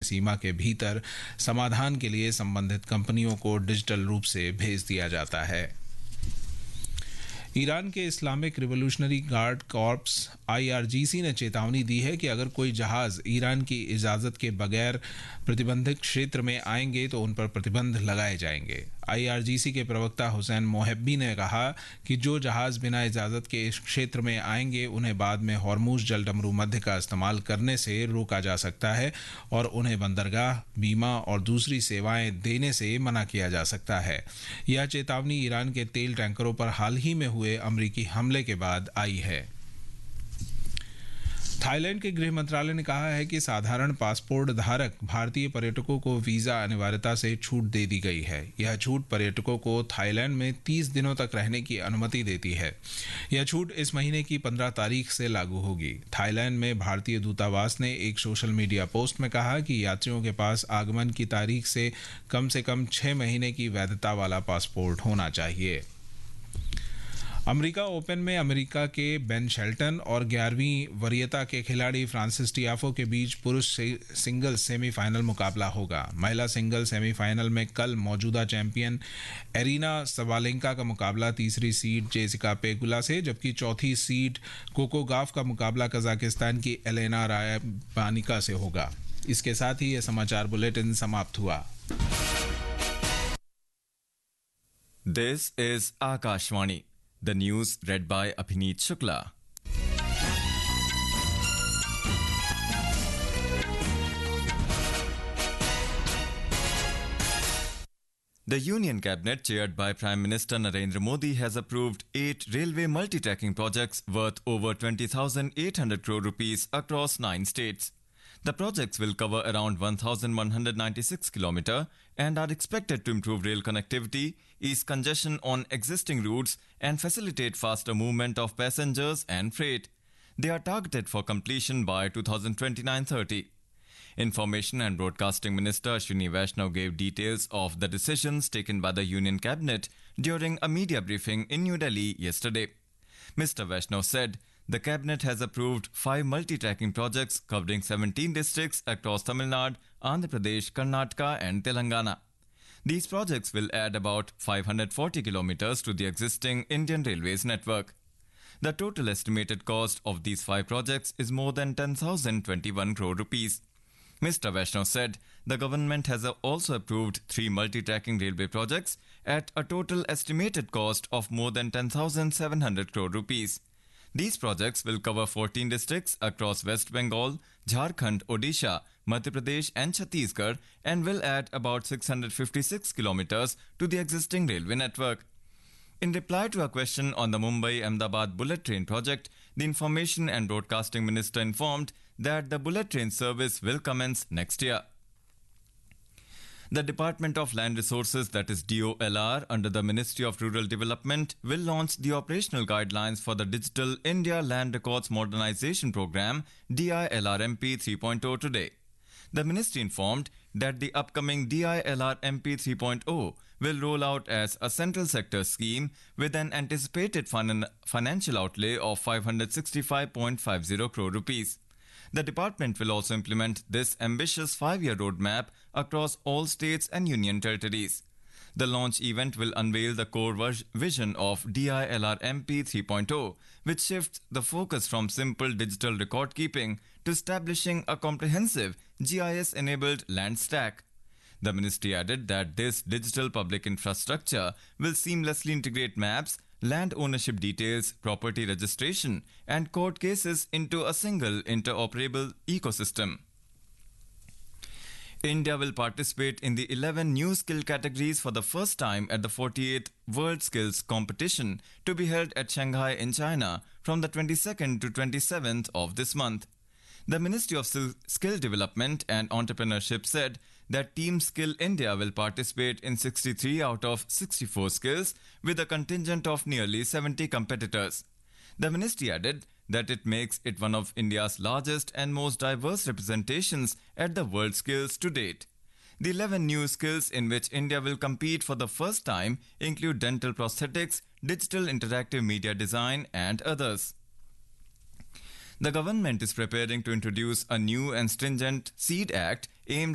सीमा के भीतर समाधान के लिए संबंधित कंपनियों को डिजिटल रूप से भेज दिया जाता है। ईरान के Islamic revolutionary guard corps IRGC ने चेतावनी दी है कि अगर कोई जहाज ईरान की इजाज़त के बगैर प्रतिबंधित क्षेत्र में आएंगे तो उन पर प्रतिबंध लगाए जाएंगे। IRGC के प्रवक्ता हुसैन मोहब्बी ने कहा कि जो जहाज बिना इजाज़त के इस क्षेत्र में आएंगे उन्हें बाद में हॉर्मुज जलडमरू मध्य का इस्तेमाल करने से रोका जा सकता है और उन्हें बंदरगाह, बीमा और दूसरी सेवाएं देने से मना किया जा सकता है। यह चेतावनी ईरान के तेल टैंकरों पर हाल ही में हुए अमेरिकी हमले के बाद आई है। थाईलैंड के गृह मंत्रालय ने कहा है कि साधारण पासपोर्ट धारक भारतीय पर्यटकों को वीज़ा अनिवार्यता से छूट दे दी गई है। यह छूट पर्यटकों को थाईलैंड में 30 दिनों तक रहने की अनुमति देती है। यह छूट इस महीने की 15 तारीख से लागू होगी। थाईलैंड में भारतीय दूतावास ने एक सोशल मीडिया पोस्ट में कहा कि यात्रियों के पास आगमन की तारीख से कम 6 महीने की वैधता वाला पासपोर्ट होना चाहिए। अमेरिका ओपन में अमेरिका के बेन शेल्टन और 11वीं वरीयता के खिलाड़ी फ्रांसिस टियाफो के बीच पुरुष सिंगल्स सेमीफाइनल मुकाबला होगा। महिला सिंगल्स सेमीफाइनल में कल मौजूदा चैंपियन एरिना सबालेंका का मुकाबला तीसरी सीड जेसिका पेगुला से, जबकि चौथी सीड कोको गाफ का मुकाबला कजाकिस्तान की एलेना रायबानिका से होगा। इसके साथ ही यह समाचार बुलेटिन समाप्त हुआ। This is Akashvani. The news read by Abhineet Shukla. The Union Cabinet, chaired by Prime Minister Narendra Modi, has approved 8 railway multi-tracking projects worth over 20,800 crore rupees across 9 states. The projects will cover around 1,196 km and are expected to improve rail connectivity, ease congestion on existing routes, and facilitate faster movement of passengers and freight. They are targeted for completion by 2029-30. Information and Broadcasting Minister Ashwini Vaishnaw gave details of the decisions taken by the Union Cabinet during a media briefing in New Delhi yesterday. Mr. Vaishnaw said the Cabinet has approved 5 multi-tracking projects covering 17 districts across Tamil Nadu, Andhra Pradesh, Karnataka and Telangana. These projects will add about 540 kilometers to the existing Indian Railways network. The total estimated cost of these 5 projects is more than 10,021 crore rupees. Mr. Vaishnaw said the government has also approved 3 multi-tracking railway projects at a total estimated cost of more than 10,700 crore rupees. These projects will cover 14 districts across West Bengal, Jharkhand, Odisha, Madhya Pradesh and Chhattisgarh and will add about 656 kilometers to the existing railway network. In reply to a question on the Mumbai-Ahmedabad bullet train project, the Information and Broadcasting Minister informed that the bullet train service will commence next year. The Department of Land Resources, that is DOLR, under the Ministry of Rural Development, will launch the operational guidelines for the Digital India Land Records Modernization Program, DILRMP 3.0 today. The ministry informed that the upcoming DILRMP 3.0 will roll out as a central sector scheme with an anticipated financial outlay of 565.50 crore rupees. The department will also implement this ambitious 5-year roadmap across all states and union territories. The launch event will unveil the core vision of DILRMP 3.0, which shifts the focus from simple digital record keeping to establishing a comprehensive GIS-enabled land stack. The ministry added that this digital public infrastructure will seamlessly integrate maps, land ownership details, property registration, and court cases into a single interoperable ecosystem. India will participate in the 11 new skill categories for the first time at the 48th World Skills Competition to be held at Shanghai in China from the 22nd to 27th of this month. The Ministry of Skill Development and Entrepreneurship said that Team Skill India will participate in 63 out of 64 skills with a contingent of nearly 70 competitors. The ministry added that it makes it one of India's largest and most diverse representations at the World Skills to date. The 11 new skills in which India will compete for the first time include dental prosthetics, digital interactive media design and others. The government is preparing to introduce a new and stringent Seed Act aimed